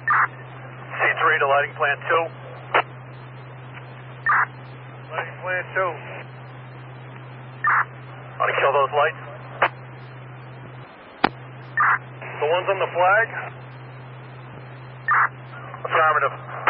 C3 to lighting plan 2. Lighting plan 2. Want to kill those lights? The ones on the flag? Affirmative.